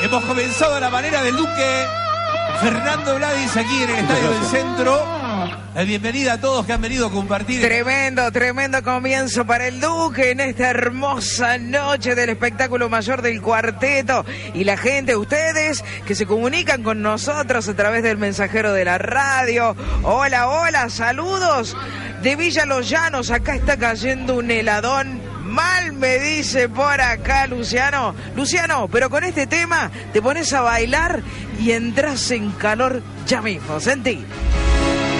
Hemos comenzado a la manera del Duque Fernando Vladis aquí en el Estadio del Centro. Bienvenida a todos que han venido a compartir. Tremendo comienzo para el Duque en esta hermosa noche del espectáculo mayor del cuarteto. Y la gente, ustedes que se comunican con nosotros a través del mensajero de la radio. Hola, saludos de Villa Los Llanos. Acá está cayendo un heladón. Mal me dice por acá Luciano, pero con este tema te pones a bailar y entras en calor ya mismo, sentí.